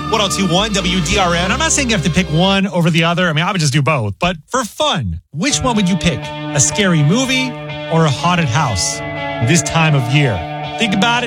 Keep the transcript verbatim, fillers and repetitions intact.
ten twenty-one W D R N. And I'm not saying you have to pick one over the other. I mean, I would just do both. But for fun, which one would you pick? A scary movie or a haunted house this time of year? Think about it.